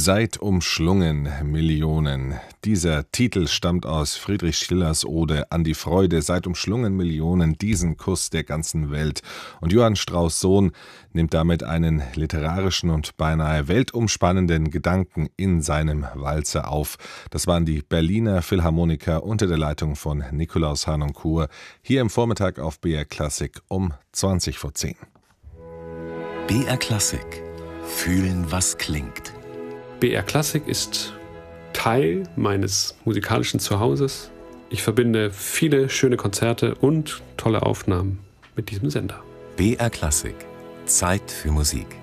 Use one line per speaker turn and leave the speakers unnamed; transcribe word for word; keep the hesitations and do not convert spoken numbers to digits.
Seid umschlungen, Millionen. Dieser Titel stammt aus Friedrich Schillers Ode an die Freude. Seid umschlungen, Millionen, diesen Kuss der ganzen Welt. Und Johann Strauss Sohn nimmt damit einen literarischen und beinahe weltumspannenden Gedanken in seinem Walzer auf. Das waren die Berliner Philharmoniker unter der Leitung von Nikolaus Harnoncourt hier im Vormittag auf B R Klassik um zwanzig vor zehn.
B R Klassik. Fühlen, was klingt.
B R Klassik ist Teil meines musikalischen Zuhauses. Ich verbinde viele schöne Konzerte und tolle Aufnahmen mit diesem Sender.
B R Klassik. Zeit für Musik.